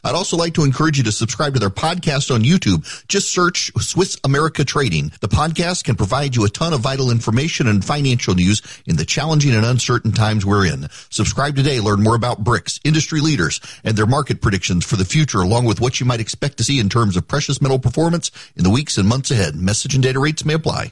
I'd also like to encourage you to subscribe to their podcast on YouTube. Just search Swiss America Trading. The podcast can provide you a ton of vital information and financial news in the challenging and uncertain times we're in. Subscribe today. Learn more about BRICS, industry leaders, and their market predictions for the future, along with what you might expect to see in terms of precious metal performance in the weeks and months ahead. Message and data rates may apply.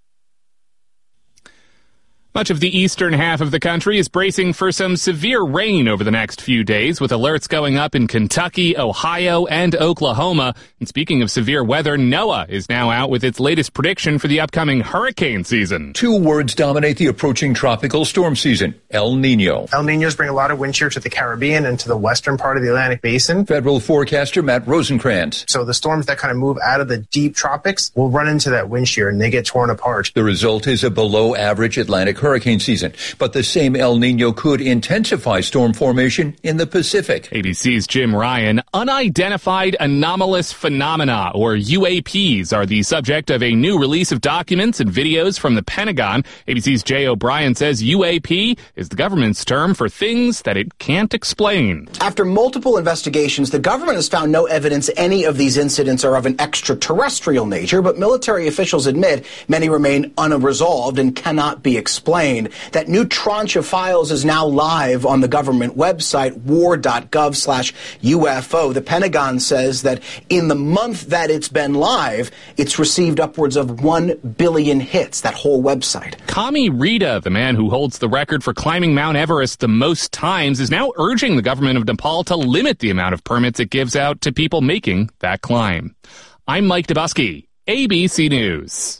Much of the eastern half of the country is bracing for some severe rain over the next few days, with alerts going up in Kentucky, Ohio, and Oklahoma. And speaking of severe weather, NOAA is now out with its latest prediction for the upcoming hurricane season. Two words dominate the approaching tropical storm season: El Nino. El Ninos bring a lot of wind shear to the Caribbean and to the western part of the Atlantic Basin. Federal forecaster Matt Rosenkrantz. So the storms that kind of move out of the deep tropics will run into that wind shear and they get torn apart. The result is a below average Atlantic hurricane season, but the same El Nino could intensify storm formation in the Pacific. ABC's Jim Ryan. Unidentified anomalous phenomena, or UAPs, are the subject of a new release of documents and videos from the Pentagon. ABC's Jay O'Brien says UAP is the government's term for things that it can't explain. After multiple investigations, the government has found no evidence any of these incidents are of an extraterrestrial nature, but military officials admit many remain unresolved and cannot be explained. That new tranche of files is now live on the government website, war.gov/UFO. The Pentagon says that in the month that it's been live, it's received upwards of 1 billion hits, that whole website. Kami Rita, the man who holds the record for climbing Mount Everest the most times, is now urging the government of Nepal to limit the amount of permits it gives out to people making that climb. I'm Mike Dubusky, ABC News.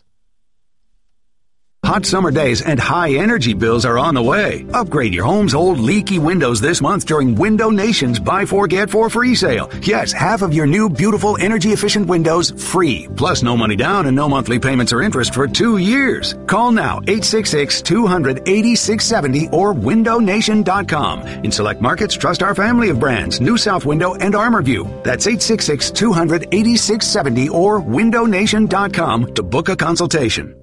Hot summer days and high energy bills are on the way. Upgrade your home's old leaky windows this month during Window Nation's Buy 4 Get 4 free sale. Yes, half of your new beautiful energy efficient windows free. Plus no money down and no monthly payments or interest for 2 years. Call now 866-200-8670 or windownation.com. In select markets, trust our family of brands, New South Window and ArmorView. That's 866-200-8670 or windownation.com to book a consultation.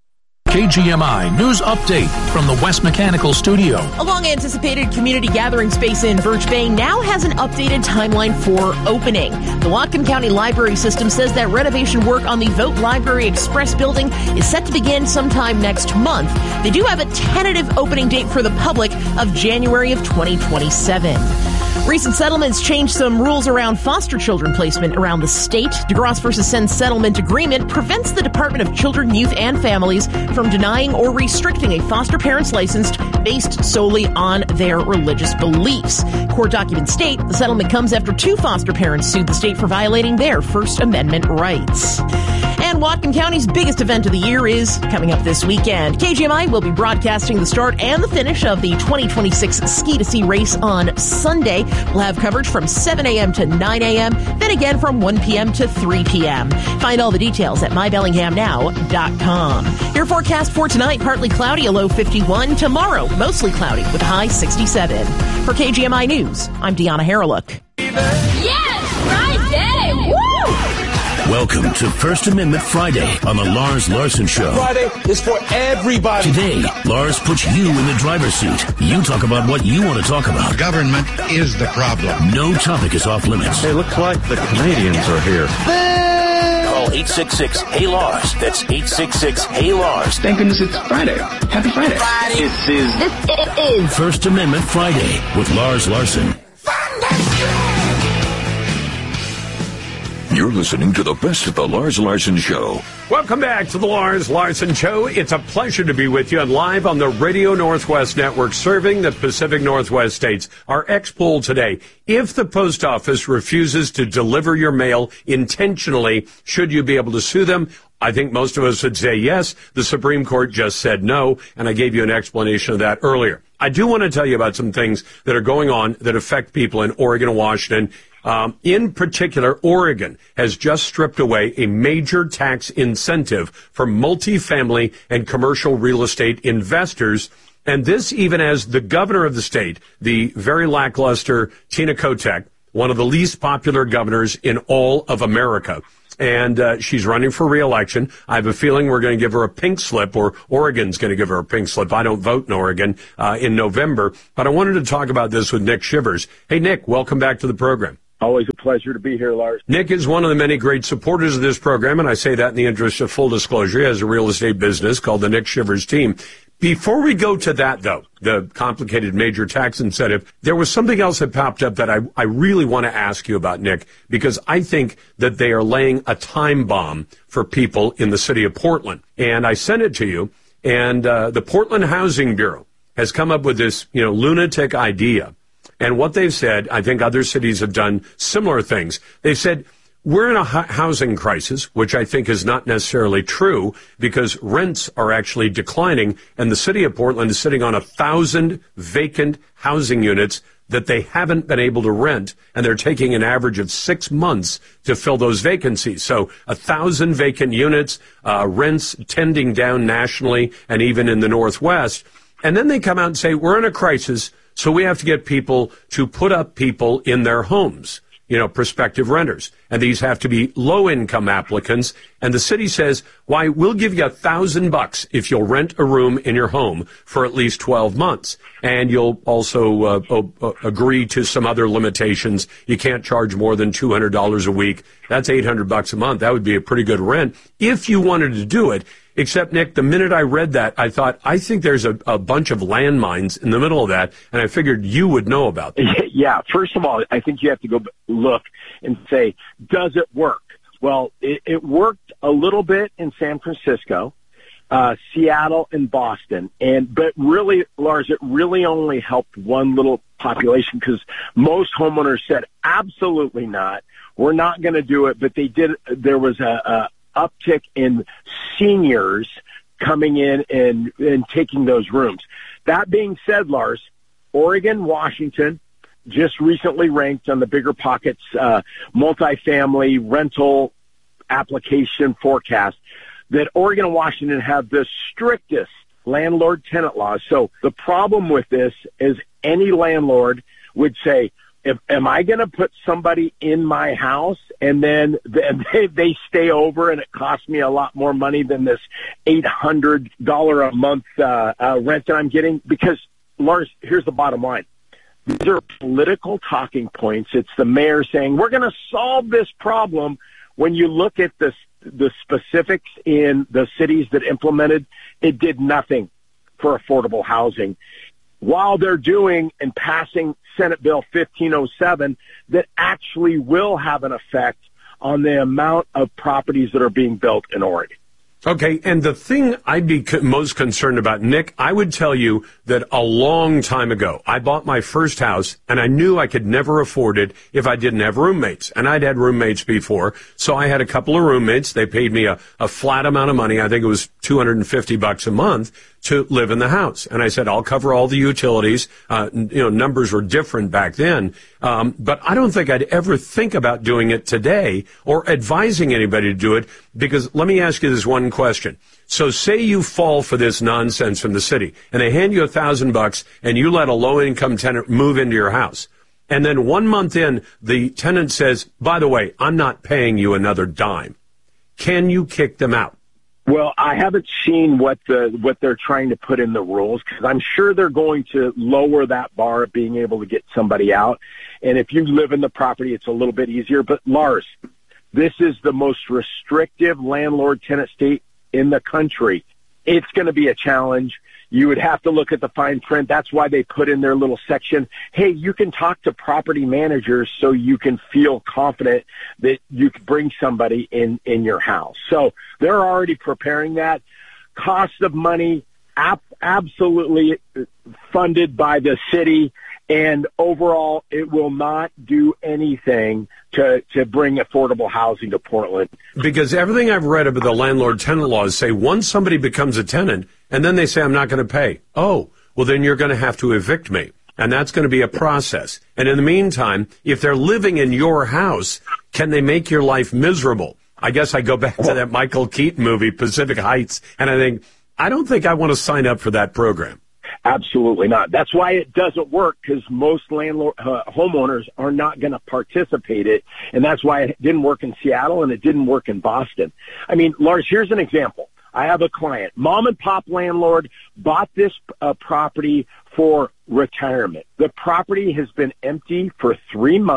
KGMI News Update from the West Mechanical Studio. A long-anticipated community gathering space in Birch Bay now has an updated timeline for opening. The Whatcom County Library System says that renovation work on the Vote Library Express building is set to begin sometime next month. They do have a tentative opening date for the public of January of 2027. Recent settlements changed some rules around foster children placement around the state. DeGrosse versus Senn settlement agreement prevents the Department of Children, Youth, and Families from denying or restricting a foster parent's license based solely on their religious beliefs. Court documents state the settlement comes after 2 foster parents sued the state for violating their First Amendment rights. And Whatcom County's biggest event of the year is coming up this weekend. KGMI will be broadcasting the start and the finish of the 2026 Ski to Sea race on Sunday. We'll have coverage from 7 a.m. to 9 a.m., then again from 1 p.m. to 3 p.m. Find all the details at mybellinghamnow.com. Your forecast for tonight, partly cloudy, a low 51. Tomorrow, mostly cloudy with a high 67. For KGMI News, I'm Deanna Harreluk. Yes, Friday! Woo! Welcome to First Amendment Friday on the Lars Larson Show. Friday is for everybody. Today, Lars puts you in the driver's seat. You talk about what you want to talk about. Government is the problem. No topic is off limits. Hey, looks like the Canadians are here. Call 866-HEY-LARS. That's 866-HEY-LARS. Thank goodness it's Friday. Happy Friday. This is First Amendment Friday with Lars Larson. You're listening to the best of the Lars Larson Show. Welcome back to the Lars Larson Show. It's a pleasure to be with you and live on the Radio Northwest Network serving the Pacific Northwest states. Our X-Poll today: if the post office refuses to deliver your mail intentionally, should you be able to sue them? I think most of us would say yes. The Supreme Court just said no, and I gave you an explanation of that earlier. I do want to tell you about some things that are going on that affect people in Oregon and Washington. In particular, Oregon has just stripped away a major tax incentive for multifamily and commercial real estate investors. And this even as the governor of the state, the very lackluster Tina Kotek, one of the least popular governors in all of America. And she's running for re-election. I have a feeling we're going to give her a pink slip, or Oregon's going to give her a pink slip. I don't vote in Oregon in November. But I wanted to talk about this with Nick Shivers. Hey, Nick, welcome back to the program. Always a pleasure to be here, Lars. Nick is one of the many great supporters of this program, and I say that in the interest of full disclosure. He has a real estate business called the Nick Shivers Team. Before we go to that, though, the complicated major tax incentive, there was something else that popped up that I really want to ask you about, Nick, because I think that they are laying a time bomb for people in the city of Portland. And I sent it to you, and the Portland Housing Bureau has come up with this, lunatic idea. And what they've said, I think other cities have done similar things. They've said, we're in a housing crisis, which I think is not necessarily true because rents are actually declining, and the city of Portland is sitting on 1,000 vacant housing units that they haven't been able to rent, and they're taking an average of 6 months to fill those vacancies. So 1,000 vacant units, rents tending down nationally and even in the Northwest. And then they come out and say, we're in a crisis, so we have to get people to put up people in their homes. Prospective renters. And these have to be low-income applicants. And the city says, why, we'll give you $1,000 if you'll rent a room in your home for at least 12 months. And you'll also agree to some other limitations. You can't charge more than $200 a week. That's $800 a month. That would be a pretty good rent if you wanted to do it. Except, Nick, the minute I read that, I thought, I think there's a bunch of landmines in the middle of that, and I figured you would know about that. Yeah, first of all, I think you have to go look and say, does it work? Well, it worked a little bit in San Francisco, Seattle, and Boston. But really, Lars, it really only helped one little population because most homeowners said, absolutely not. We're not going to do it. But they did. There was a uptick in seniors coming in and taking those rooms. That being said, Lars, Oregon, Washington just recently ranked on the Bigger Pockets multifamily rental application forecast that Oregon and Washington have the strictest landlord-tenant laws. So the problem with this is any landlord would say, am I going to put somebody in my house and then they stay over and it costs me a lot more money than this $800 a month rent that I'm getting? Because, Lars, here's the bottom line. These are political talking points. It's the mayor saying, we're going to solve this problem. When you look at the specifics in the cities that implemented, it did nothing for affordable housing. While they're doing and passing Senate Bill 1507 that actually will have an effect on the amount of properties that are being built in Oregon. Okay, and the thing I'd be most concerned about, Nick, I would tell you that a long time ago, I bought my first house, and I knew I could never afford it if I didn't have roommates. And I'd had roommates before, so I had a couple of roommates. They paid me a flat amount of money. I think it was $250 a month to live in the house. And I said, I'll cover all the utilities. Numbers were different back then. But I don't think I'd ever think about doing it today or advising anybody to do it, because let me ask you this one question. So say you fall for this nonsense from the city and they hand you $1,000 and you let a low-income tenant move into your house. And then 1 month in, the tenant says, by the way, I'm not paying you another dime. Can you kick them out? Well, I haven't seen what they're trying to put in the rules, because I'm sure they're going to lower that bar of being able to get somebody out. And if you live in the property, it's a little bit easier. But Lars, this is the most restrictive landlord-tenant state in the country. It's going to be a challenge. You would have to look at the fine print. That's why they put in their little section, hey, you can talk to property managers so you can feel confident that you can bring somebody in your house. So they're already preparing that. Cost of money, absolutely funded by the city. And overall, it will not do anything to bring affordable housing to Portland. Because everything I've read about the landlord-tenant laws say once somebody becomes a tenant and then they say, I'm not going to pay. Oh, well, then you're going to have to evict me. And that's going to be a process. And in the meantime, if they're living in your house, can they make your life miserable? I guess I go back to that Michael Keaton movie, Pacific Heights, and I don't think I want to sign up for that program. Absolutely not. That's why it doesn't work, because most homeowners are not going to participate in it, and that's why it didn't work in Seattle and it didn't work in Boston. I mean, Lars, here's an example. I have a client, mom and pop landlord, bought this property for retirement. The property has been empty for 3 months.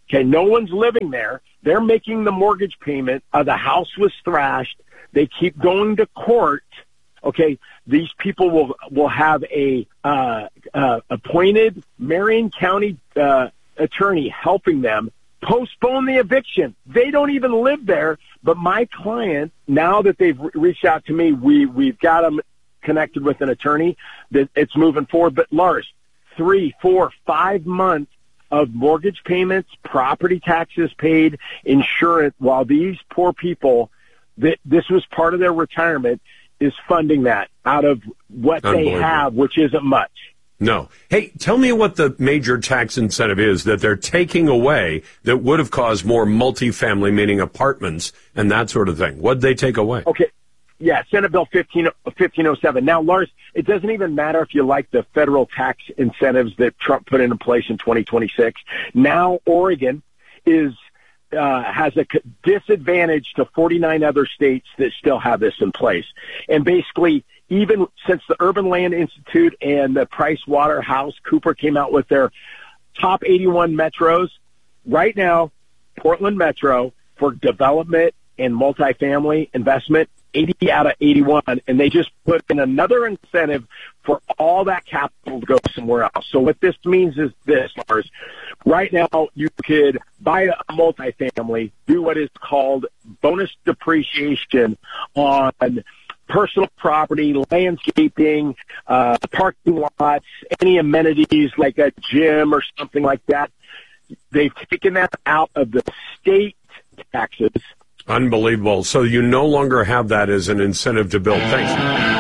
Okay, no one's living there. They're making the mortgage payment. The house was thrashed. They keep going to court. Okay, these people will have a appointed Marion County attorney helping them postpone the eviction. They don't even live there. But my client, now that they've reached out to me, we've got them connected with an attorney that it's moving forward. But Lars, 3, 4, 5 months of mortgage payments, property taxes paid, insurance, while these poor people, that this was part of their retirement, is funding that out of what they have, which isn't much. No. Hey, tell me what the major tax incentive is that they're taking away that would have caused more multifamily, meaning apartments and that sort of thing. What'd they take away? Okay. Yeah, Senate Bill 1507. Now, Lars, it doesn't even matter if you like the federal tax incentives that Trump put into place in 2026. Now, Oregon has a disadvantage to 49 other states that still have this in place. And basically, even since the Urban Land Institute and the PricewaterhouseCoopers came out with their top 81 metros, right now, Portland Metro for development and multifamily investment, 80 out of 81, and they just put in another incentive for all that capital to go somewhere else. So what this means is this, Lars. Right now, you could buy a multifamily, do what is called bonus depreciation on personal property, landscaping, parking lots, any amenities like a gym or something like that. They've taken that out of the state taxes. Unbelievable. So you no longer have that as an incentive to build. Thanks.